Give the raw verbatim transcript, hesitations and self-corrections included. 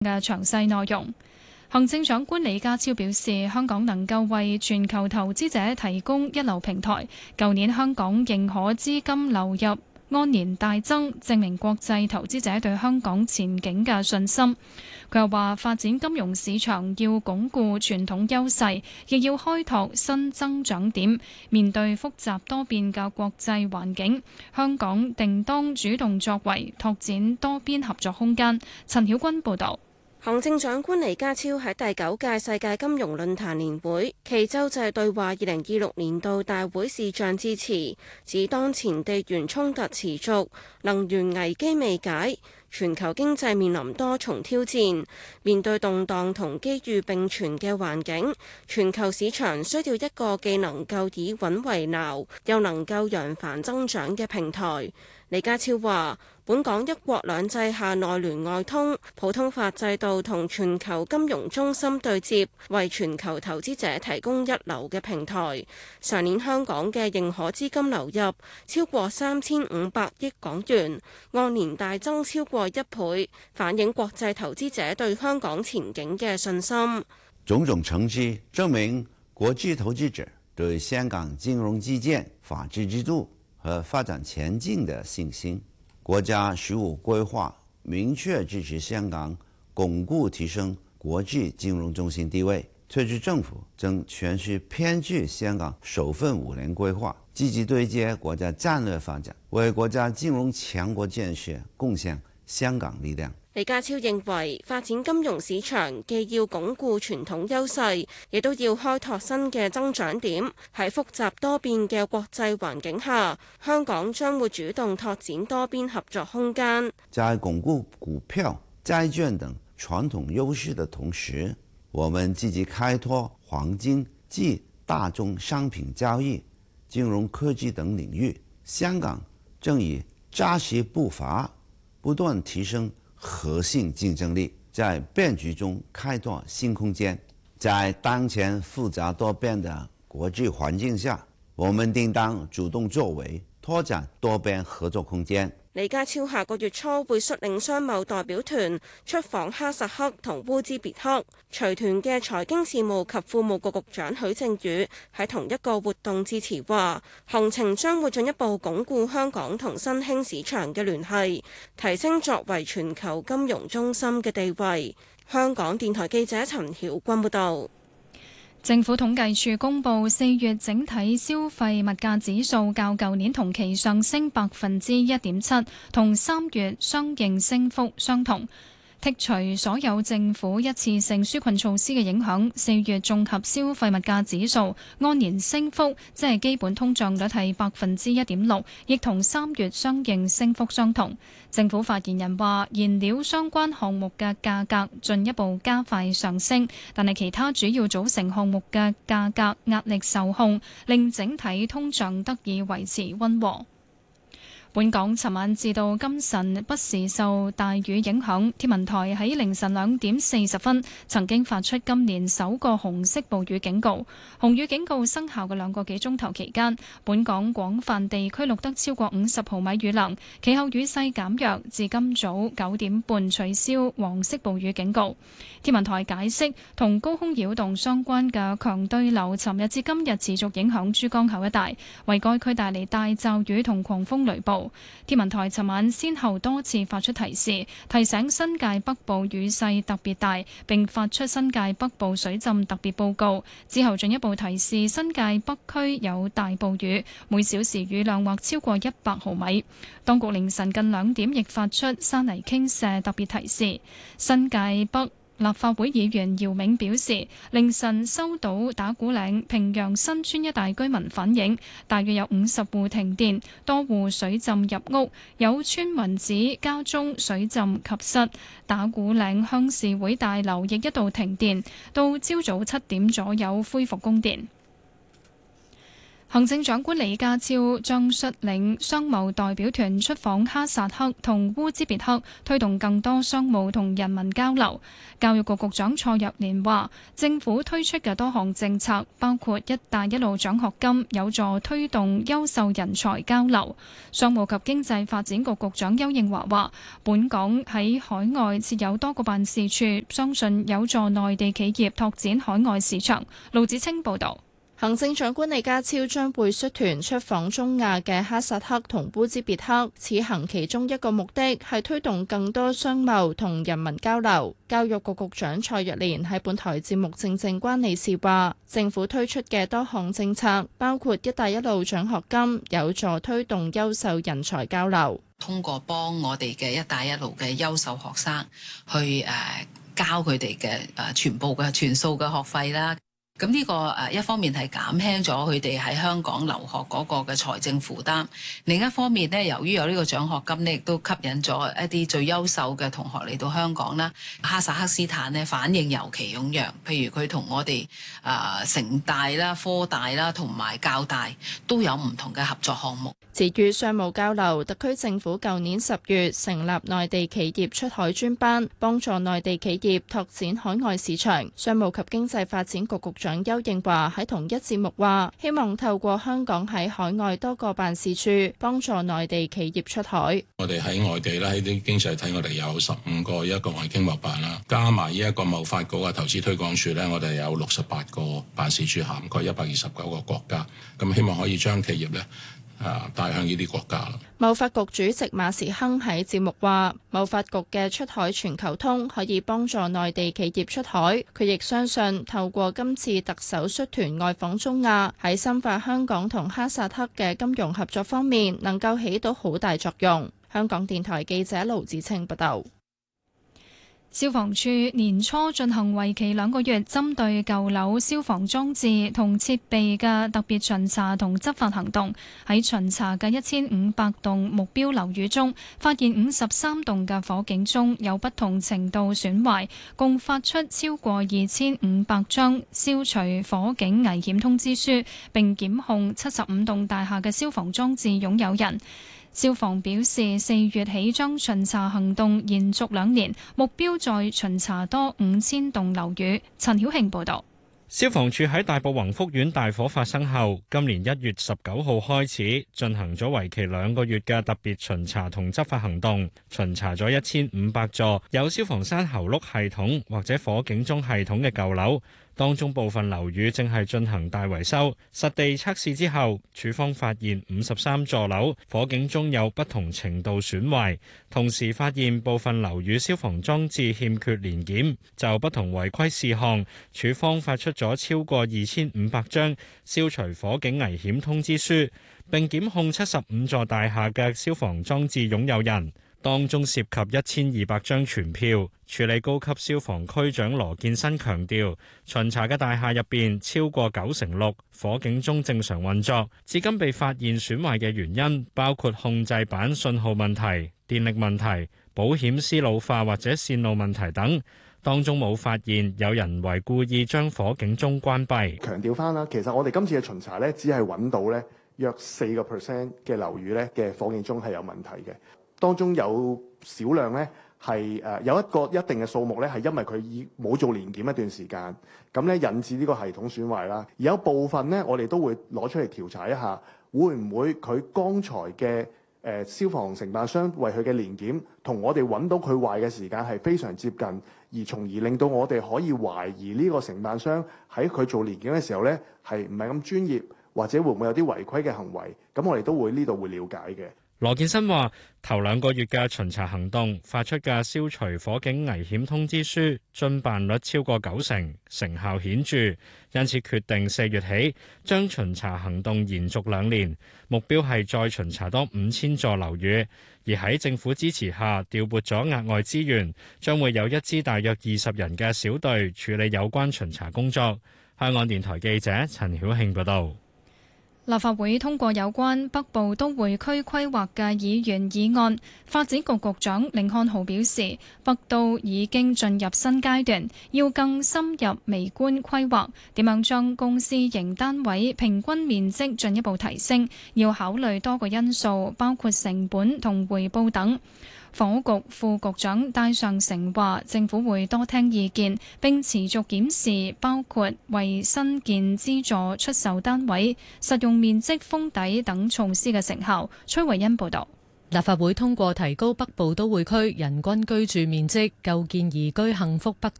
嘅詳細內容。行政長官李家超表示，香港能夠為全球投資者提供一流平台。舊年香港認可資金流入按年大增，證明國際投資者對香港前景嘅信心。佢又話，發展金融市場要鞏固傳統優勢，亦要開拓新增長點。面對複雜多變嘅國際環境，香港定當主動作為，拓展多邊合作空間。陳曉君報導。 行政長官李家超喺第九屆世界金融論壇年會暨洲際對話二零二六年度大會視像致辭，指當前地緣衝突持續，能源危機未解，全球經濟面臨多重挑戰，面對動盪同機遇並存嘅環境，全球市場需要一個既能夠以穩為錨，又能夠揚帆增長嘅平台。李家超話，本港一國兩制下內聯外通，普通法制度同全球金融中心對接，為全球投資者提供一流嘅平台。上年香港嘅認可資金流入超過三千五百億港元，按年大增超過一倍，反映國際投資者對香港前景嘅信心。 種種成績證明國際投資者對香港金融基建、法治制度和發展前景的信心。國家十五規劃明確支持香港鞏固提升國際金融中心地位，特區政府正全速編製香港首份五年規劃，積極對接國家戰略發展，為國家金融強國建設貢獻香港力量。 李家超認為，發展金融市場既要鞏固傳統優勢，亦都要開拓新嘅增長點。喺複雜多變嘅國際環境下，香港將會主動拓展多邊合作空間。 在鞏固股票、債券等傳統優勢的同時，我們積極開拓黃金及大宗商品交易、金融科技等領域。香港正以扎實步伐，不斷提升核心競爭力，在變局中開拓新空間。在當前複雜多變的國際環境下，我們定當主動作為，拓展多邊合作空間。 李家超下個月初會率領商貿代表團出訪哈薩克同烏茲別克。隨團嘅財經事務及庫務局局長許正宇喺同一個活動致辭話，行程將會進一步鞏固香港同新興市場嘅聯繫，提升作為全球金融中心嘅地位。香港電台記者陳曉君報道。 政府統計處公布四月整體消費物價指數較舊年同期上升百分之一點七，同三月相應升幅相同。剔除所有政府一次性紓困措施嘅影響，四月綜合消費物價指數按年升幅，即係基本通脹率係百分之一點六，亦同三月相應升幅相同。政府發言人話，燃料相關項目嘅價格進一步加快上升，但係其他主要組成項目嘅價格壓力受控，令整體通脹得以維持溫和。本港尋晚至到今晨不時受大雨影響，天文台喺凌晨兩點四十分曾經發出今年首個紅色暴雨警告。紅雨警告生效嘅兩個幾鐘頭期間，本港廣泛地區錄得超過五十毫米雨量，其後雨勢減弱，至今早九點半取消黃色暴雨警告。天文台解釋，同高空擾動相關嘅強對流，尋日至今日持續影響珠江口一帶，為該區帶嚟大驟雨同狂風雷暴。天文台尋晚先後多次發出提示，提醒新界北部雨勢特別大，並發出新界北部水浸特別報告。之後進一步提示新界北區有大暴雨，每小時雨量或超過一百毫米。當局凌晨近兩點亦發出山泥傾瀉特別提示。新界北立法會議員姚銘表示，凌晨收到打鼓嶺平陽新村一帶居民反映，大約有五十戶停電，多戶水浸入屋，有村民指家中水浸及室。打鼓嶺鄉事會大樓亦一度停電，到朝早七點左右恢復供電。 行政長官李家超將率領商務代表團出訪哈薩克同烏茲別克，推動更多商務同人民交流。教育局局長蔡若蓮話，政府推出嘅多項政策，包括一帶一路獎學金，有助推動優秀人才交流。商務及經濟發展局局長邱應華話，本港喺海外設有多個辦事處，相信有助內地企業拓展海外市場。盧子清報導。 行政長官李家超將會率團出訪中亞嘅哈薩克同烏茲別克，此行其中一個目的係推動更多商貿同人民交流。教育局局長蔡若蓮喺本台節目《正正關你事》話，政府推出嘅多項政策，包括一帶一路獎學金，有助推動優秀人才交流。 通過幫我哋嘅一帶一路嘅優秀學生去誒、呃、交佢哋嘅誒全部嘅全數嘅學費啦。咁呢個誒一方面係減輕咗佢哋喺香港留學嗰個嘅財政負擔，另一方面呢，由於有呢個獎學金呢，亦都吸引咗一啲最優秀嘅同學嚟到香港啦。哈薩克斯坦呢反應尤其踴躍，譬如佢同我哋誒城大啦、科大啦同埋教大都有唔同嘅合作項目。 至於商務交流，特區政府舊年十月成立內地企業出海專班，幫助內地企業拓展海外市場。商務及經濟發展局局長邱應華喺同一節目話，希望透過香港喺海外多個辦事處，幫助內地企業出海。 我哋喺外地咧，喺啲經濟體，我哋有十五個一個外經貿辦啦，加埋呢一個貿發局嘅投資推廣署咧，我哋有六十八個辦事處，涵蓋一百二十九個國家。咁希望可以將企業咧啊，帶向呢啲國家啦。 貿發局主席馬時亨喺節目話，貿發局嘅出海全球通可以幫助內地企業出海。佢亦相信透過今次特首率團外訪中亞，喺深化香港同哈薩克嘅金融合作方面，能夠起到好大作用。香港電台記者盧子清報道。 消防處年初進行為期兩個月，針對舊樓消防裝置同設備嘅特別巡查同執法行動。喺巡查嘅一千五百棟目標樓宇中，發現五十三棟嘅火警鐘有不同程度損壞，共發出超過二千五百張消除火警危險通知書，並檢控七十五棟大廈嘅消防裝置擁有人。消防表示，四月起將巡查行動延續兩年，目標再巡查多五千棟樓宇。陳曉慶報導。 消防處喺大埔宏福苑大火發生後，今年一月十九號開始進行咗為期兩個月嘅特別巡查同執法行動，巡查咗一千五百座有消防山喉轆系統或者火警鐘系統嘅舊樓。當中部分樓宇正係進行大維修，實地測試之後，處方發現五十三座樓火警鐘有不同程度損壞，同時發現部分樓宇消防裝置欠缺年檢，就不同違規事項，處方發出咗超過二千五百張消除火警危險通知書，並檢控七十五座大廈嘅消防裝置擁有人。當中涉及一千二百張傳票。處理高級消防區長羅建新強調，巡查嘅大廈入邊超過九成六火警鐘正常運作，至今被發現損壞嘅原因包括控制板信號問題、電力問題、保險絲老化或者線路問題等。當中冇發現有人為故意將火警鐘關閉。 強調翻啦，其實我哋今次嘅巡查咧，只係揾到咧約四個 percent 嘅樓宇咧嘅火警鐘係有問題嘅。當中有少量咧係誒有一個一定嘅數目咧係因為佢已冇做年檢一段時間，咁咧引致呢個系統損壞啦。而有部分咧，我哋都會攞出嚟調查一下，會唔會佢剛才嘅誒、呃、消防承辦商為佢嘅年檢同我哋揾到佢壞嘅時間係非常接近，而從而令到我哋可以懷疑呢個承辦商喺佢做年檢嘅時候咧係唔係咁專業，或者會唔會有啲違規嘅行為？咁我哋都會呢度會了解嘅。 羅建新話：頭兩個月嘅巡查行動發出嘅消除火警危險通知書遵辦率超過九成，成效顯著，因此決定四月起將巡查行動延續兩年，目標係再巡查多五千座樓宇。而喺政府支持下，調撥咗額外資源，將會有一支大約二十人嘅小隊處理有關巡查工作。香港電台記者陳曉慶報道。 立法會通過有關北部都會區規劃嘅議員議案，發展局局長甯漢豪表示，北都已經進入新階段，要更深入微觀規劃，點樣將公私營單位平均面積進一步提升，要考慮多個因素，包括成本同回報等。房屋局副局長戴尚成話，政府會多聽意見，並持續檢視包括為新建資助出售單位、實用面積封底等措施嘅成效。崔慧欣報導。 立法會通過提高北部都會區人均居住面積、構建宜居幸福北